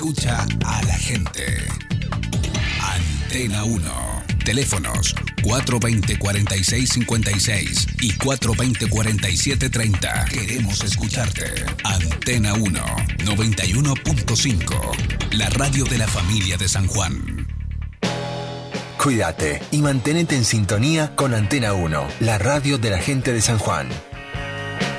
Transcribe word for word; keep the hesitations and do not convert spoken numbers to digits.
Escucha a la gente. Antena uno. Teléfonos cuatro veinte, cuarenta y seis cincuenta y seis y cuatro veinte, cuarenta y siete treinta. Queremos escucharte. Antena uno, noventa y uno punto cinco. La radio de la familia de San Juan. Cuídate y mantenete en sintonía con Antena uno, la radio de la gente de San Juan.